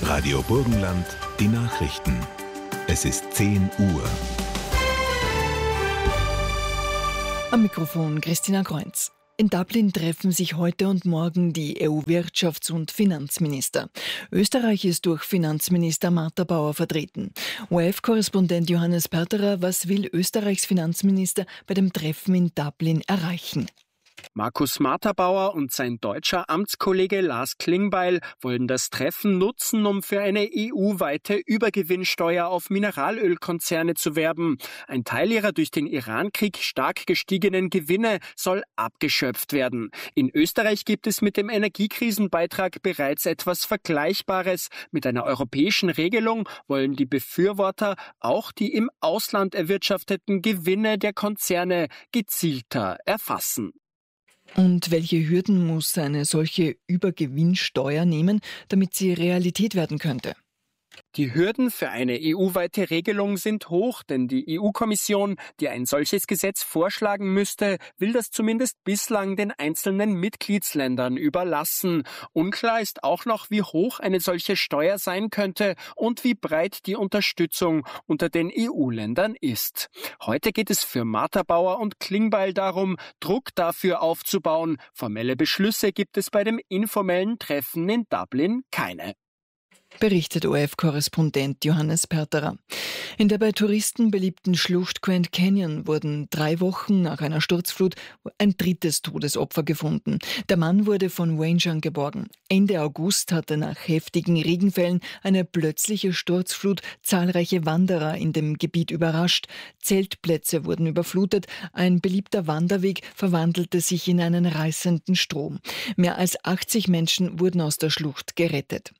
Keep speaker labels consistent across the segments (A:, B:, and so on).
A: Radio Burgenland, die Nachrichten. Es ist 10 Uhr.
B: Am Mikrofon Christina Kreunz. In Dublin treffen sich heute und morgen die EU-Wirtschafts- und Finanzminister. Österreich ist durch Finanzminister Martha Bauer vertreten. ORF-Korrespondent Johannes Perterer, was will Österreichs Finanzminister bei dem Treffen in Dublin erreichen?
C: Markus Martha-Bauer und sein deutscher Amtskollege Lars Klingbeil wollen das Treffen nutzen, um für eine EU-weite Übergewinnsteuer auf Mineralölkonzerne zu werben. Ein Teil ihrer durch den Irankrieg stark gestiegenen Gewinne soll abgeschöpft werden. In Österreich gibt es mit dem Energiekrisenbeitrag bereits etwas Vergleichbares. Mit einer europäischen Regelung wollen die Befürworter auch die im Ausland erwirtschafteten Gewinne der Konzerne gezielter erfassen.
B: Und welche Hürden muss eine solche Übergewinnsteuer nehmen, damit sie Realität werden könnte?
C: Die Hürden für eine EU-weite Regelung sind hoch, denn die EU-Kommission, die ein solches Gesetz vorschlagen müsste, will das zumindest bislang den einzelnen Mitgliedsländern überlassen. Unklar ist auch noch, wie hoch eine solche Steuer sein könnte und wie breit die Unterstützung unter den EU-Ländern ist. Heute geht es für Martha Bauer und Klingbeil darum, Druck dafür aufzubauen. Formelle Beschlüsse gibt es bei dem informellen Treffen in Dublin keine.
B: Berichtet ORF-Korrespondent Johannes Perterer. In der bei Touristen beliebten Schlucht Grand Canyon wurden 3 Wochen nach einer Sturzflut ein 3. Todesopfer gefunden. Der Mann wurde von Rangern geborgen. Ende August hatte nach heftigen Regenfällen eine plötzliche Sturzflut zahlreiche Wanderer in dem Gebiet überrascht. Zeltplätze wurden überflutet. Ein beliebter Wanderweg verwandelte sich in einen reißenden Strom. Mehr als 80 Menschen wurden aus der Schlucht gerettet.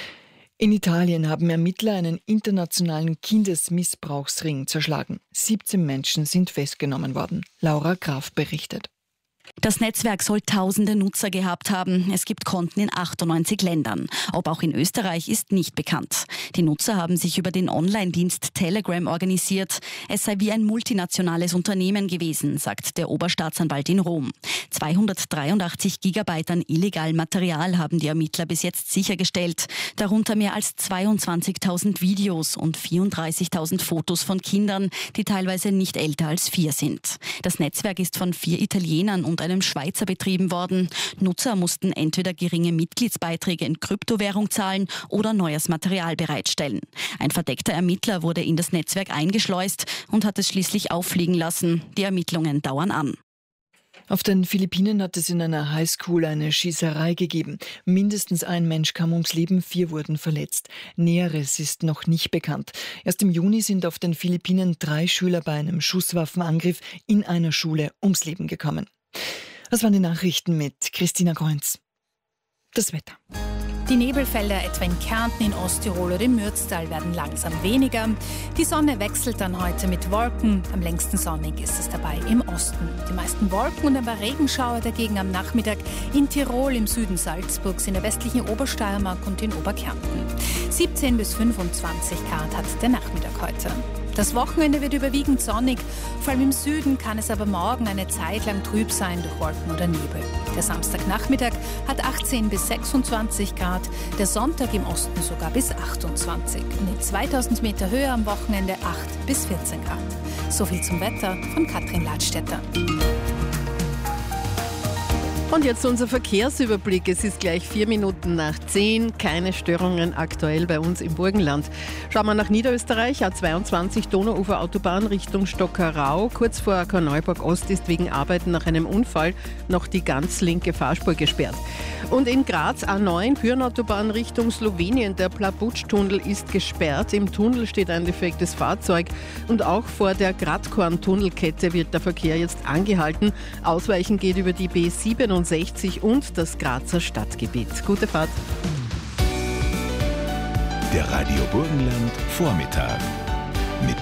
B: In Italien haben Ermittler einen internationalen Kindesmissbrauchsring zerschlagen. 17 Menschen sind festgenommen worden. Laura Graf berichtet.
D: Das Netzwerk soll tausende Nutzer gehabt haben. Es gibt Konten in 98 Ländern. Ob auch in Österreich ist nicht bekannt. Die Nutzer haben sich über den Online-Dienst Telegram organisiert. Es sei wie ein multinationales Unternehmen gewesen, sagt der Oberstaatsanwalt in Rom. 283 Gigabyte an illegalem Material haben die Ermittler bis jetzt sichergestellt. Darunter mehr als 22.000 Videos und 34.000 Fotos von Kindern, die teilweise nicht älter als 4 sind. Das Netzwerk ist von 4 Italienern und einem Schweizer betrieben worden. Nutzer mussten entweder geringe Mitgliedsbeiträge in Kryptowährung zahlen oder neues Material bereitstellen. Ein verdeckter Ermittler wurde in das Netzwerk eingeschleust und hat es schließlich auffliegen lassen. Die Ermittlungen dauern an.
B: Auf den Philippinen hat es in einer Highschool eine Schießerei gegeben. Mindestens ein Mensch kam ums Leben, 4 wurden verletzt. Näheres ist noch nicht bekannt. Erst im Juni sind auf den Philippinen 3 Schüler bei einem Schusswaffenangriff in einer Schule ums Leben gekommen. Das waren die Nachrichten mit Christina Kreunz. Das Wetter.
E: Die Nebelfelder etwa in Kärnten, in Osttirol oder im Mürztal werden langsam weniger. Die Sonne wechselt dann heute mit Wolken. Am längsten sonnig ist es dabei im Osten. Die meisten Wolken und ein paar Regenschauer dagegen am Nachmittag in Tirol, im Süden Salzburgs, in der westlichen Obersteiermark und in Oberkärnten. 17 bis 25 Grad hat der Nachmittag heute. Das Wochenende wird überwiegend sonnig, vor allem im Süden kann es aber morgen eine Zeit lang trüb sein durch Wolken oder Nebel. Der Samstagnachmittag hat 18 bis 26 Grad, der Sonntag im Osten sogar bis 28 und in 2000 Meter Höhe am Wochenende 8 bis 14 Grad. So viel zum Wetter von Katrin Ladstätter.
F: Und jetzt unser Verkehrsüberblick. Es ist gleich 4 Minuten nach 10. Keine Störungen aktuell bei uns im Burgenland. Schauen wir nach Niederösterreich. A22 Donauuferautobahn Richtung Stockerau. Kurz vor Korneuburg Ost ist wegen Arbeiten nach einem Unfall noch die ganz linke Fahrspur gesperrt. Und in Graz A9 Bürenautobahn Richtung Slowenien. Der Plabutsch-Tunnel ist gesperrt. Im Tunnel steht ein defektes Fahrzeug. Und auch vor der Gradkorn-Tunnelkette wird der Verkehr jetzt angehalten. Ausweichen geht über die B67 und das Grazer Stadtgebiet. Gute Fahrt.
A: Der Radio Burgenland Vormittag.